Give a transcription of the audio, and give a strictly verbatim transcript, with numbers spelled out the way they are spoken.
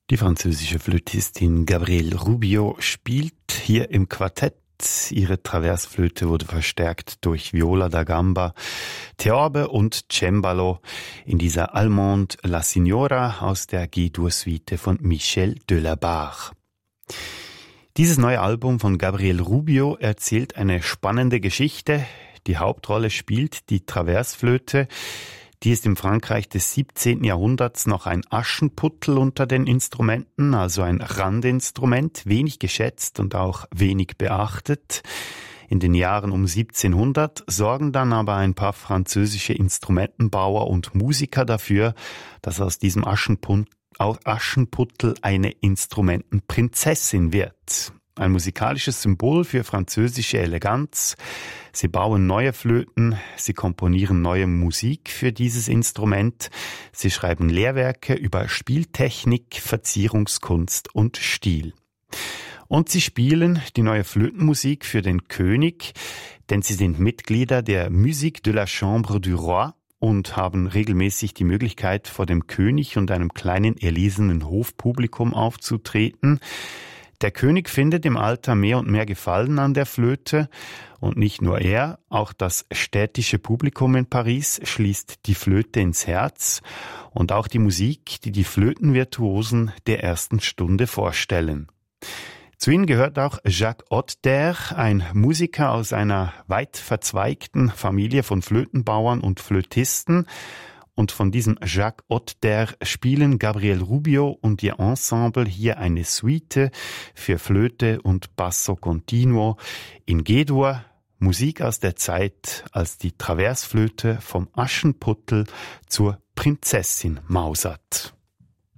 Die französische Flötistin Gabrielle Rubio spielt hier im Quartett. Ihre Traversflöte wurde verstärkt durch Viola da Gamba, Theorbe und Cembalo in dieser Allemande La Signora aus der G-Dur-Suite von Michel Delabarre. Dieses neue Album von Gabrielle Rubio erzählt eine spannende Geschichte. Die Hauptrolle spielt die Traversflöte. Die ist im Frankreich des siebzehnten Jahrhunderts noch ein Aschenputtel unter den Instrumenten, also ein Randinstrument, wenig geschätzt und auch wenig beachtet. In den Jahren um siebzehnhundert sorgen dann aber ein paar französische Instrumentenbauer und Musiker dafür, dass aus diesem Aschenputtel Aschenputtel eine Instrumentenprinzessin wird. Ein musikalisches Symbol für französische Eleganz. Sie bauen neue Flöten, sie komponieren neue Musik für dieses Instrument, sie schreiben Lehrwerke über Spieltechnik, Verzierungskunst und Stil. Und sie spielen die neue Flötenmusik für den König, denn sie sind Mitglieder der Musique de la Chambre du Roi und haben regelmäßig die Möglichkeit, vor dem König und einem kleinen erlesenen Hofpublikum aufzutreten. Der König findet im Alter mehr und mehr Gefallen an der Flöte und nicht nur er, auch das städtische Publikum in Paris schließt die Flöte ins Herz und auch die Musik, die die Flötenvirtuosen der ersten Stunde vorstellen. Zu ihnen gehört auch Jacques Otter, ein Musiker aus einer weit verzweigten Familie von Flötenbauern und Flötisten. Und von diesem Jacques Otter spielen Gabrielle Rubio und ihr Ensemble hier eine Suite für Flöte und Basso Continuo in G-Dur, Musik aus der Zeit, als die Traversflöte vom Aschenputtel zur Prinzessin mausert.